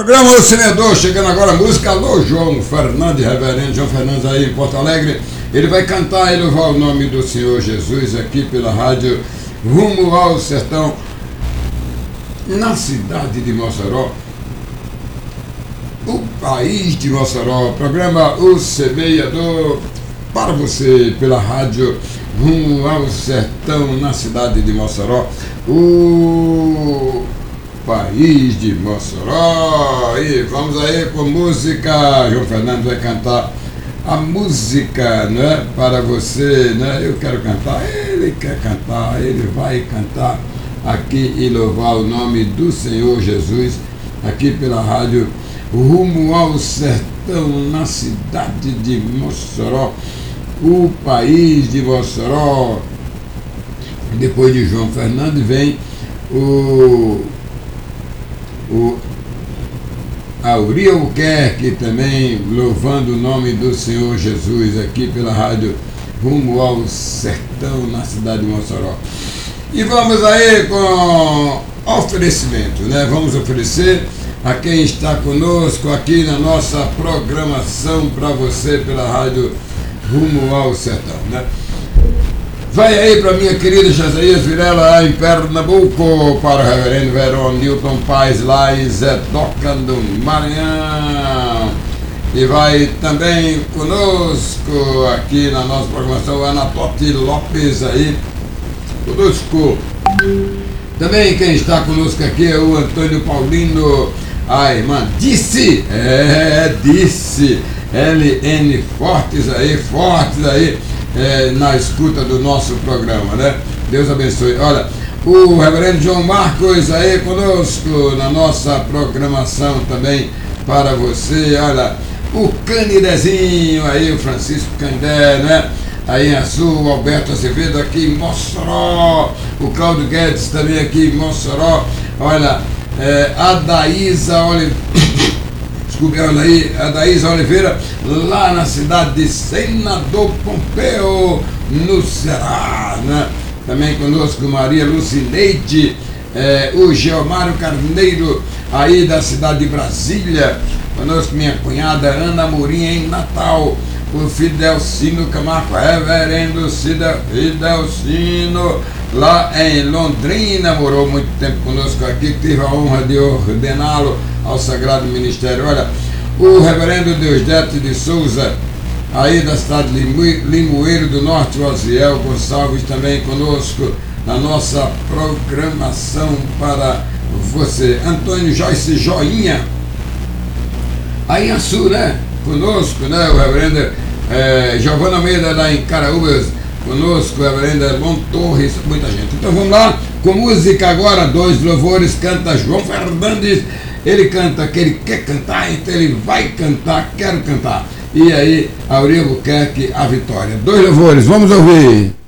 Programa O Senador, chegando agora a música. Alô, João Fernandes, reverendo João Fernandes aí em Porto Alegre. Ele vai cantar e louvar o nome do Senhor Jesus aqui pela rádio Rumo ao Sertão, na cidade de Mossoró, o país de Mossoró. Programa O Semeador para você pela rádio Rumo ao Sertão, na cidade de Mossoró, o país de Mossoró. E vamos aí com música. João Fernando vai cantar a música, né, para você, né? Eu quero cantar, ele quer cantar, ele vai cantar aqui e louvar o nome do Senhor Jesus aqui pela rádio Rumo ao Sertão, na cidade de Mossoró, o país de Mossoró. Depois de João Fernando vem o Auri Albuquerque também louvando o nome do Senhor Jesus aqui pela rádio Rumo ao Sertão, na cidade de Mossoró. E vamos aí com oferecimento, né? Vamos oferecer a quem está conosco aqui na nossa programação para você pela rádio Rumo ao Sertão, né? Vai aí para minha querida Jazaias Virela em Pernambuco, para o reverendo Verão Newton Paz lá em Zedoca do Maranhão. E vai também conosco aqui na nossa programação Ana Totti Lopes aí conosco. Também quem está conosco aqui é o Antônio Paulino, a irmã Disse, Disse, LN fortes aí, na escuta do nosso programa, né? Deus abençoe. Olha, o reverendo João Marcos aí conosco na nossa programação também para você. Olha, o Canidezinho aí, o Francisco Candé, né? Aí em Açu, o Alberto Azevedo aqui em Mossoró, o Cláudio Guedes também aqui em Mossoró. Olha, a Daísa Oliveira, desculpe, olha aí, a Daísa Oliveira, lá na cidade de Senador Pompeu, no Ceará, né? Também conosco Maria Lucineide, o Geomário Carneiro, aí da cidade de Brasília. Conosco minha cunhada Ana Mourinho em Natal, o Fidelcino Camargo, reverendo Fidelcino, lá em Londrina, morou muito tempo conosco aqui, tive a honra de ordená-lo ao Sagrado Ministério. Olha, o reverendo Deusdete de Souza, aí da cidade de Limoeiro do Norte, o Aziel Gonçalves também conosco na nossa programação para você. Antônio Joyce Joinha, aí em Açu, né? Conosco, né? O reverendo Giovanna Almeida lá em Caraúbas, conosco, o reverendo Elon Torres, muita gente. Então vamos lá, com música agora, 2 louvores, canta João Fernandes. Ele canta que ele quer cantar, então ele vai cantar, quero cantar. E aí, Auri Albuquerque, a vitória. 2 louvores, vamos ouvir.